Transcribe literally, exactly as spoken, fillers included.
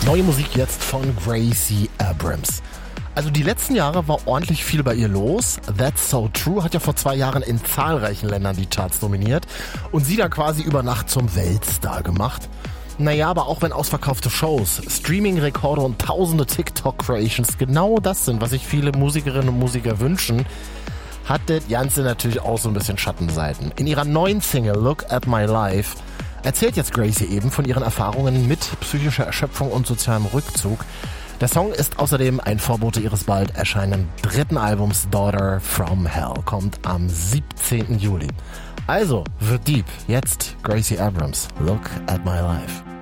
Neue Musik jetzt von Gracie Abrams. Also die letzten Jahre war ordentlich viel bei ihr los. That's So True hat ja vor zwei Jahren in zahlreichen Ländern die Charts dominiert und sie dann quasi über Nacht zum Weltstar gemacht. Naja, aber auch wenn ausverkaufte Shows, Streaming-Rekorde und tausende TikTok-Creations genau das sind, was sich viele Musikerinnen und Musiker wünschen, hat das Ganze natürlich auch so ein bisschen Schattenseiten. In ihrer neuen Single Look at My Life erzählt jetzt Gracie eben von ihren Erfahrungen mit psychischer Erschöpfung und sozialem Rückzug. Der Song ist außerdem ein Vorbote ihres bald erscheinenden dritten Albums Daughter from Hell, kommt am siebzehnten Juli. Also, wird deep. Jetzt Gracie Abrams, Look at My Life.